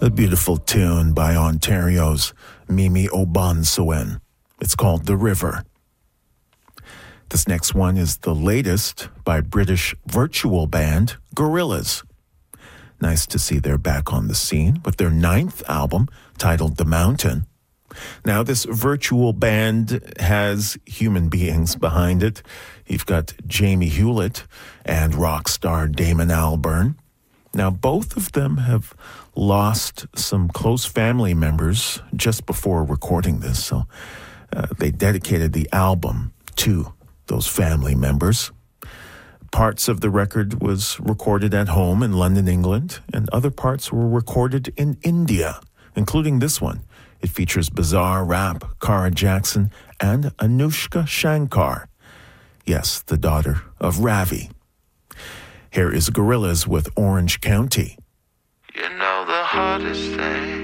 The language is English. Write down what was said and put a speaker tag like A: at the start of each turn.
A: A beautiful tune by Ontario's Mimi Obansoen. It's called The River. This next one is the latest by British virtual band Gorillaz. Nice to see they're back on the scene with their 9th album titled The Mountain. Now, this virtual band has human beings behind it. You've got Jamie Hewlett and rock star Damon Albarn. Now, both of them have lost some close family members just before recording this, so they dedicated the album to those family members. Parts of the record was recorded at home in London, England, and other parts were recorded in India, including this one. It features Bizarre Rap, Cara Jackson, and Anushka Shankar. Yes, the daughter of Ravi. Here is Gorillaz with Orange County.
B: You know the hardest thing